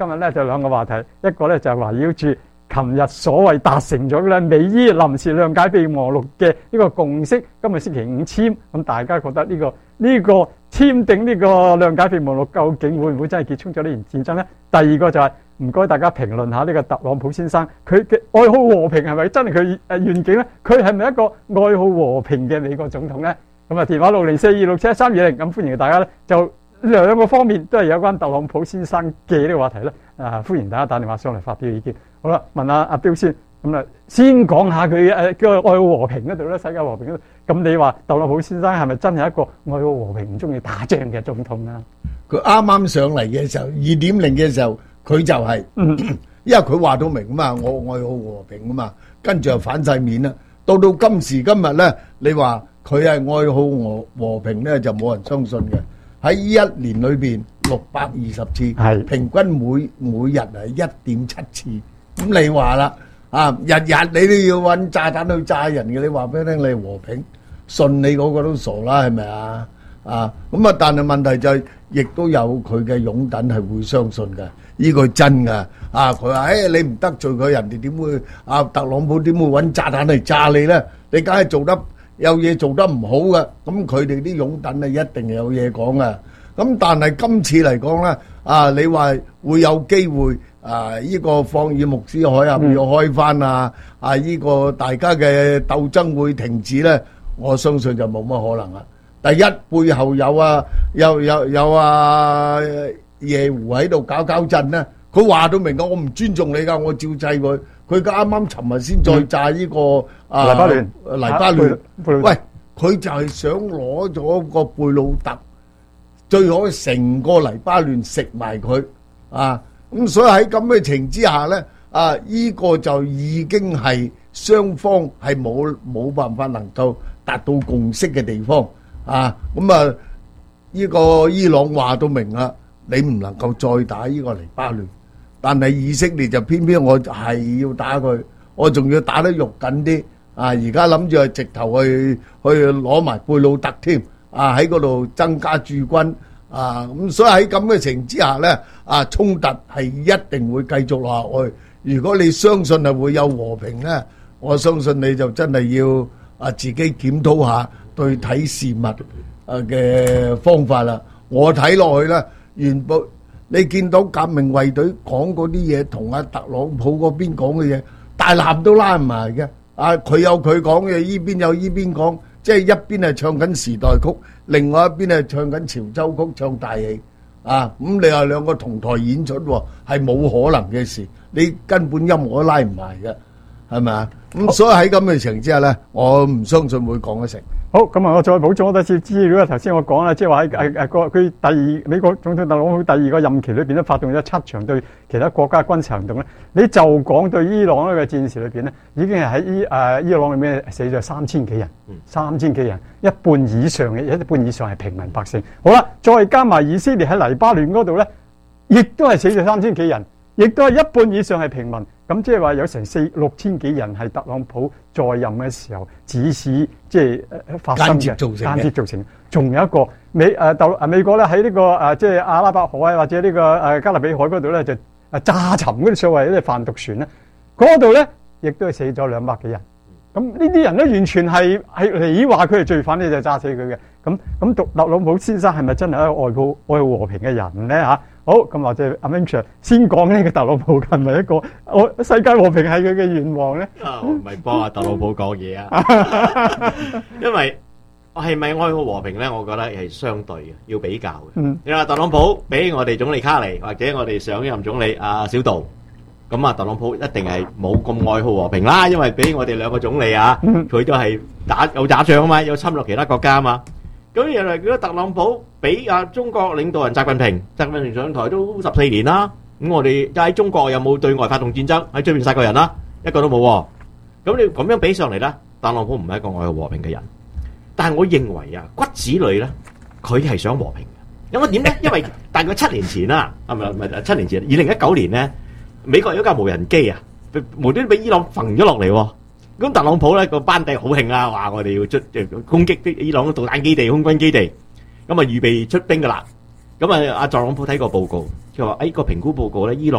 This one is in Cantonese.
今日咧就兩個話題，一個咧就係圍繞住琴日所謂達成咗嘅美伊臨時諒解備忘錄嘅呢個共識，今日星期五簽，咁大家覺得呢個簽訂呢個諒解備忘錄究竟會唔會真係結束咗呢場戰爭咧？第二個就係唔該大家評論下呢個特朗普先生，佢嘅愛好和平係咪真係佢願景咧？佢係咪一個愛好和平嘅美國總統咧？咁啊，電話604267320，咁歡迎大家咧就兩個方面都係有關特朗普先生嘅呢個話題咧，歡迎大家打電話上嚟發表意見。好啦，問下阿彪先，咁啊先講下佢叫愛好和平嗰度咧，世界和平嗰度。咁你話特朗普先生係咪真係一個愛好和平、唔中意打仗嘅總統啊？ 佢啱啱上嚟嘅時候，2.0嘅時候，佢就係，因為佢話到明啊嘛，我愛好和平啊嘛，跟住就反晒面啦。到今時今日咧，你話佢係愛好和平咧，就冇人相信嘅。喺呢一年裏邊620次，平均每日係1.7次。咁你話啦，日日你都要揾炸彈去炸人嘅，你話俾佢聽你係和平，信你嗰個都傻啦，係咪啊？咁啊，但係問題就係，亦都有佢嘅擁躉係會相信嘅，呢個真㗎。佢話：你唔得罪佢，人哋點會特朗普點會揾炸彈嚟炸你咧？你梗係做得有嘢做得唔好嘅，咁佢哋啲擁躉一定係有嘢講嘅。咁但係今次嚟講咧，你話會有機會呢個霍爾木茲海峽要開翻呢個大家嘅鬥爭會停止咧？我相信就冇乜可能啦。第一，背後有耶胡喺度搞震咧，佢話到明㗎，我唔尊重你㗎，我照制佢。佢啱啱尋日先再炸呢個黎巴嫩，喂，佢就係想攞咗個貝魯特，最好成個黎巴嫩食埋佢咁所以喺咁嘅情之下咧，呢個就已經係雙方係冇辦法能夠達到共識嘅地方呢個伊朗話到明啦，你唔能夠再打呢個黎巴嫩，但係以色列就偏偏我係要打佢，我仲要打得肉緊啲而家諗住係直頭去攞埋貝魯特添喺嗰度增加駐軍咁所以喺咁嘅情之下咧衝突係一定會繼續落去。如果你相信係會有和平咧，我相信你就真係要自己檢討下對睇事物嘅方法啦。我睇落去咧，原本你見到革命衛隊講嗰啲嘢同阿特朗普嗰邊講嘅嘢，大纜都拉唔埋嘅。佢有佢講嘅，依邊有依邊講，即係一邊係唱緊時代曲，另外一邊係唱緊潮州曲，唱大戲咁你話兩個同台演出係冇可能嘅事，你根本音樂都拉唔埋嘅，係咪啊？咁所以喺咁嘅情況之下咧，我唔相信會講得成。 好，咁我再補充多少資料。頭先我講啦，即係話喺佢美國總統特朗普第2個任期裏邊咧，發動咗7場對其他國家軍事行動咧。你就講對伊朗呢個戰事裏邊咧，已經係喺伊朗裏面死咗3000幾人，3000幾人，一半以上係平民百姓。好啦，再加埋以色列喺黎巴嫩嗰度咧，亦都係死咗3000幾人，亦都係一半以上係平民。咁即係話有成6000幾人係特朗普在任嘅時候指使即係發生嘅間接造成。仲有一個美國咧喺呢個即係阿拉伯海或者呢個加勒比海嗰度咧就炸沉嗰啲所謂啲販毒船咧，嗰度咧亦都係死咗200幾人。咁呢啲人咧完全係你話佢係罪犯，你就炸死佢嘅。咁特朗普先生係咪真係一個愛好和平嘅人咧嚇？好，咁或者阿 Vincent 先講呢個特朗普係咪一個世界和平係佢嘅願望咧？ 我唔係幫阿特朗普講嘢啊，因為係咪愛好和平咧？我覺得係相對嘅，要比較嘅。你話特朗普比我哋總理卡尼或者我哋上任總理阿小杜，咁特朗普一定係冇咁愛好和平啦，因為比我哋兩個總理佢都係有打仗啊嘛，有侵略其他國家啊嘛。咁原來如果特朗普比中國領導人習近平上台都14年啦，咁我哋喺中國有冇對外發動戰爭，喺出邊殺過人啦？一個都冇。咁你咁樣比上嚟咧，特朗普唔係一個愛好和平嘅人。但係我認為骨子裏咧，佢係想和平嘅。因為點咧？因為大概7年前啦，唔係7年前，2019年咧，美國有一架無人機無端端俾伊朗揈咗落嚟。咁特朗普咧個班底好興啊，話我哋要攻擊啲伊朗嘅導彈基地、空軍基地，咁預備出兵噶啦。 咁啊，阿特朗普睇個報告，佢話：個評估報告咧，伊朗